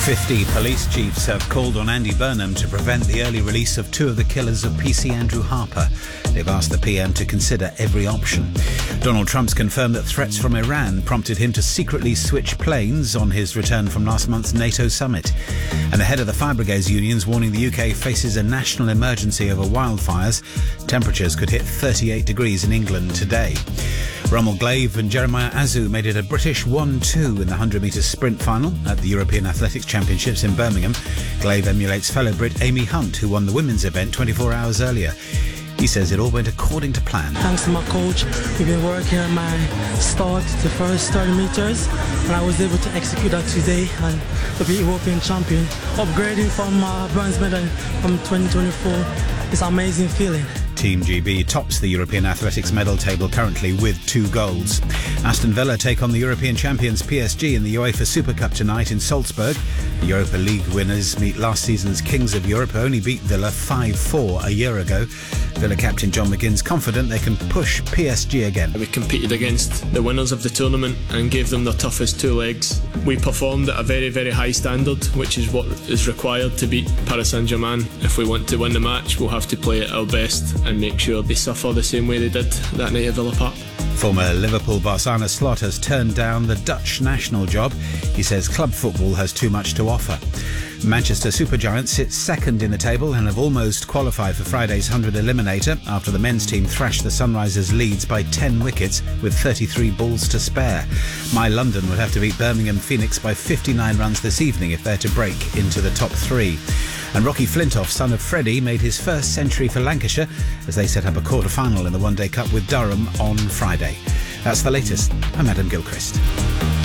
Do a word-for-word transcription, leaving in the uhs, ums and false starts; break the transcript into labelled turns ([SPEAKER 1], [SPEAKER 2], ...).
[SPEAKER 1] fifty police chiefs have called on Andy Burnham to prevent the early release of two of the killers of P C Andrew Harper. They've asked the P M to consider every option. Donald Trump's confirmed that threats from Iran prompted him to secretly switch planes on his return from last month's NATO summit. And the head of the fire brigades unions warning the U K faces a national emergency over wildfires. Temperatures could hit thirty-eight degrees in England today. Rommel Glaive and Jeremiah Azu made it a British one two in the one hundred metres sprint final at the European Athletics Championships in Birmingham. Glaive emulates fellow Brit Amy Hunt, who won the women's event twenty-four hours earlier. He says it all went according to plan.
[SPEAKER 2] Thanks to my coach, we've been working on my start, the first thirty metres, and I was able to execute that today and to be European champion. Upgrading from uh, bronze medal from twenty twenty-four, it's an amazing feeling.
[SPEAKER 1] Team G B tops the European Athletics medal table currently with two golds. Aston Villa take on the European champions P S G in the UEFA Super Cup tonight in Salzburg. The Europa League winners meet last season's Kings of Europe, who only beat Villa five four a year ago. Villa captain John McGinn's confident they can push P S G again.
[SPEAKER 3] We competed against the winners of the tournament and gave them their toughest two legs. We performed at a very, very high standard, which is what is required to beat Paris Saint-Germain. If we want to win the match, we'll have to play at our best and make sure they suffer the same way they did that night at Villa Park.
[SPEAKER 1] Former Liverpool boss Arne Slot has turned down the Dutch national job. He says club football has too much to offer. Manchester Supergiants sit second in the table and have almost qualified for Friday's one hundred eliminator after the men's team thrashed the Sunrisers Leeds by ten wickets with thirty-three balls to spare. My London would have to beat Birmingham Phoenix by fifty-nine runs this evening if they're to break into the top three. And Rocky Flintoff, son of Freddie, made his first century for Lancashire as they set up a quarter-final in the One Day Cup with Durham on Friday. That's the latest. I'm Adam Gilchrist.